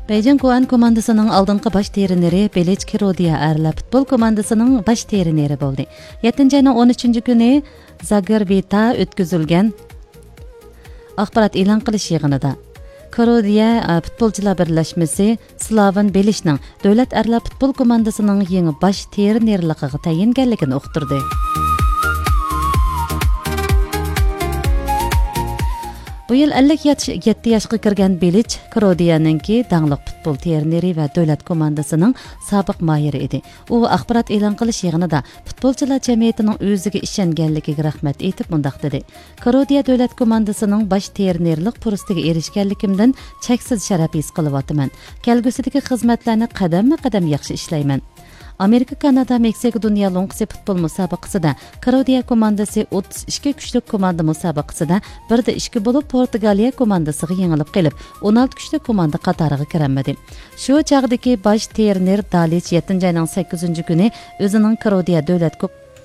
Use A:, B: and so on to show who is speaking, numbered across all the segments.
A: Beijing Guan komandasının aldınqı baş tereneri Beliç Kirodiya Arla futbol komandasının baş tereneri boldi. 7. ayının 13. günü Zagreb'da ötküzülgen axbarat e'lon qilish yig'inida Kirodiya futbolchilar birlashmasi Slaven Belishning davlat arla futbol komandasining yangi baş trenerligiga tayinganligini uqtirdi. Bu yil 57 yoshga kirgan Beliç Kirodiyaninki dangliq futbol treneri va davlat komandasining sobiq mahiri edi. U axborot e'lon qilish yig'inida futbolchilar jamiyatining o'ziga ishonganligiga rahmat aytib mundaq dedi. Kirodiya davlat komandasining bosh trenerlik fursatiga erishganligimdan cheksiz sharaf his qilyapman. Kelgusidagi xizmatlarni qadam-qadam yaxshi ishlayman. Amerika, Kanada, Meksika Dünya Longsi futbol musobaqasida Kirodiya komandasi 32 kuchlik komanda musobaqasida 1-2 bo'lib Portugaliya komandasiga yengilib qilib, 16 kuchli komanda qatoriga kiramadi. Shu chaqdagi bosh trener Dalic 7 ayning 8 kuni o'zining Kirodiya davlat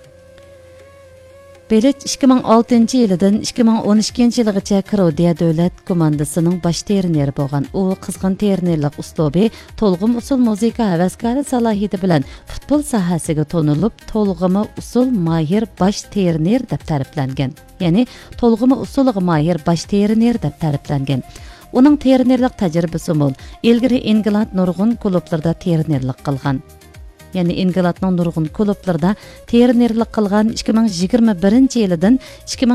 A: Beliç 2006 yilidan 2012 yilgacha Kirodiya davlat komandasining bosh treneri bo'lgan. U qizg'in trenerlik uslubi, to'lg'im usul musiqa havaskori salohiyati bilan futbol sohasiga to'nilib, to'lg'imi usul mahir bosh trener deb ta'riflangan. Ya'ni to'lg'imi usuliga mahir bosh trener deb ta'riflangan. Uning trenerlik tajribasi mo'l. Ilgari England nurg'un klublarda trenerlik qilgan. Yani Englandning nurg'un klublarda trenerlik qilgan 2021 yilidan